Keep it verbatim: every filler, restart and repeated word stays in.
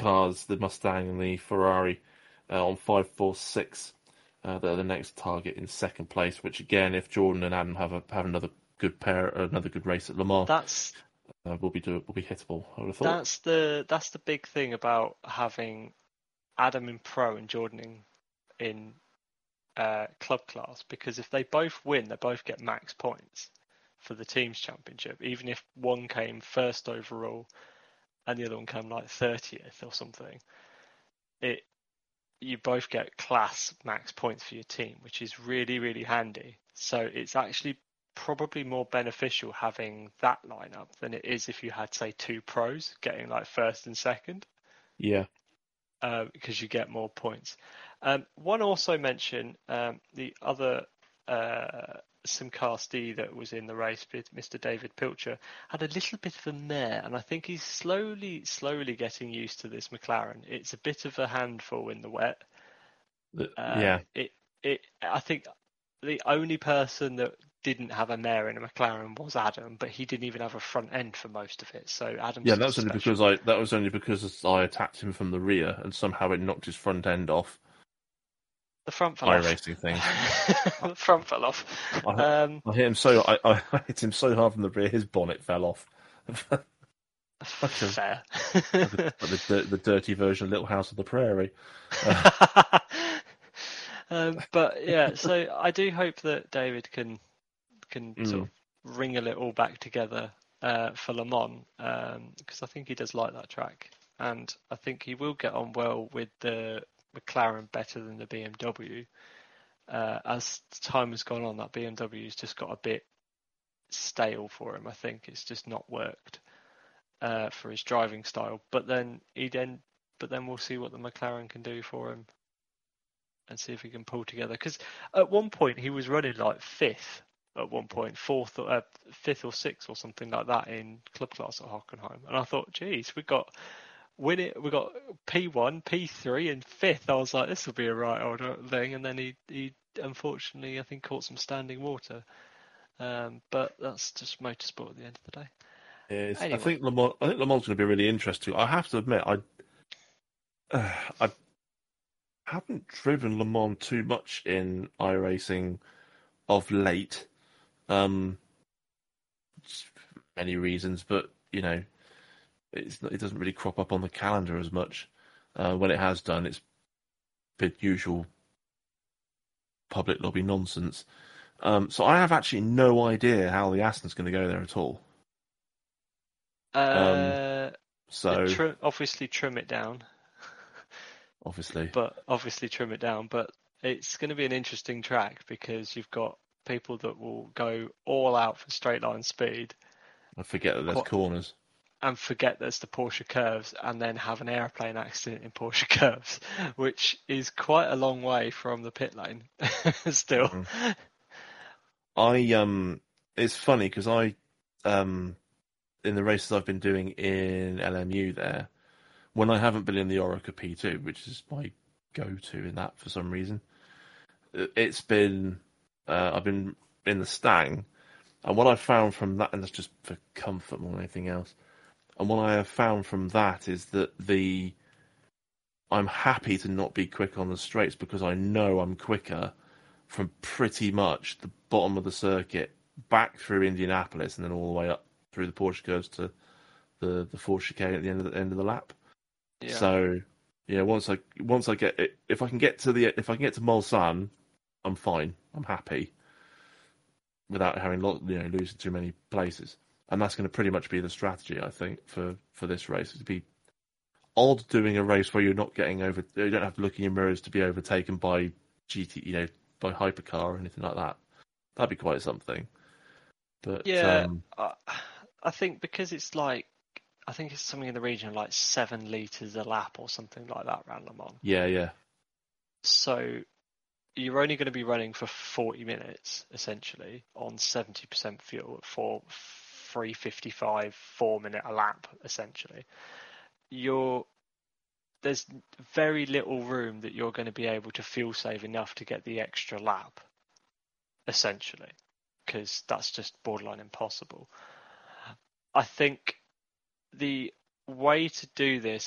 cars, the Mustang and the Ferrari, uh, on five, four, six. Uh, they're the next target in second place. Which again, if Jordan and Adam have a have another good pair, another good race at Le Mans, That's uh, will be do will be hittable. I would have thought. that's the that's the big thing about having Adam in pro and Jordan in in uh, club class, because if they both win, they both get max points for the team's championship, even if one came first overall and the other one came like thirtieth or something. It you both get class max points for your team, which is really, really handy. So it's actually probably more beneficial having that lineup than it is if you had, say, two pros getting like first and second. Yeah. Uh, because you get more points. Um, one also mentioned um, the other uh, Simcastee that was in the race, Mister David Pilcher, had a little bit of a mare, and I think he's slowly, slowly getting used to this McLaren. It's a bit of a handful in the wet. The, Uh, yeah. It, it. I think the only person that didn't have a mare in a McLaren was Adam, but he didn't even have a front end for most of it. So Adam's Yeah, that just was only special. because I that was only because I attacked him from the rear and somehow it knocked his front end off. The front fell I off. racing thing. The front fell off. I, Um, I hit him so I, I hit him so hard from the rear, his bonnet fell off. Fair. like the, like the, the dirty version of Little House of the Prairie. Uh, um, but yeah, so I do hope that David can can mm. sort of wring it all back together uh, for Le Mans, because um, I think he does like that track, and I think he will get on well with the McLaren better than the B M W. Uh, as time has gone on, that B M W's just got a bit stale for him. I think it's just not worked uh, for his driving style. But then he then, but then we'll see what the McLaren can do for him, and see if he can pull together. Because at one point he was running like fifth. At one point, fourth or uh, fifth or sixth or something like that in club class at Hockenheim, and I thought, geez, we got win it. We got P one, P three, and fifth. I was like, this will be a right old thing. And then he, he unfortunately, I think, caught some standing water. Um, but that's just motorsport at the end of the day. Is, Anyway. I think Le Mans, I think Le Mans is going to be really interesting. I have to admit, I uh, I haven't driven Le Mans too much in iRacing of late. Um, many reasons, but you know, it's it doesn't really crop up on the calendar as much. Uh, when it has done, it's been usual public lobby nonsense. Um, so I have actually no idea how the Aston's going to go there at all. Uh, um, so trim, obviously trim it down. obviously, but obviously trim it down. But it's going to be an interesting track because you've got people that will go all out for straight line speed. I forget that there's Quite, corners. And forget there's the Porsche curves, and then have an airplane accident in Porsche curves, which is quite a long way from the pit lane. Still, Mm-hmm. I um, it's funny because I um, in the races I've been doing in L M U there, when I haven't been in the Oreca P two, which is my go-to in that for some reason, it's been uh, I've been in the Stang, and what I found from that, and that's just for comfort more than anything else. And what I have found from that is that the I'm happy to not be quick on the straights because I know I'm quicker from pretty much the bottom of the circuit back through Indianapolis and then all the way up through the Porsche curves to the the fourth chicane at the end of the end of the lap. yeah. So yeah, once I once I get it, if I can get to the if I can get to Mulsanne, I'm fine. I'm happy without having you know losing too many places. And that's going to pretty much be the strategy, I think, for, for this race. It'd be odd doing a race where you're not getting over. You don't have to look in your mirrors to be overtaken by G T, you know, by hypercar or anything like that. That'd be quite something. But yeah, um, I, I think because it's like I think it's something in the region of like seven liters a lap or something like that around Le Mans. Yeah, yeah. So you're only going to be running for forty minutes essentially on seventy percent fuel for three fifty-five, four minute a lap essentially. You're there's very little room that you're going to be able to fuel save enough to get the extra lap essentially, because that's just borderline impossible. I think the way to do this